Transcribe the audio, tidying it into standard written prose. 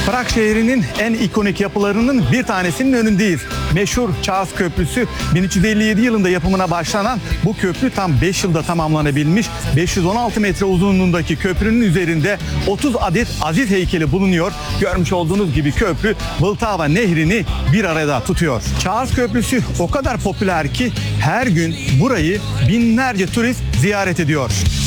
Prag şehrinin en ikonik yapılarının bir tanesinin önündeyiz. Meşhur Charles Köprüsü. 1357 yılında yapımına başlanan bu köprü tam 5 yılda tamamlanabilmiş. 516 metre uzunluğundaki köprünün üzerinde 30 adet Aziz heykeli bulunuyor. Görmüş olduğunuz gibi köprü Vltava Nehri'ni bir arada tutuyor. Charles Köprüsü o kadar popüler ki her gün burayı binlerce turist ziyaret ediyor.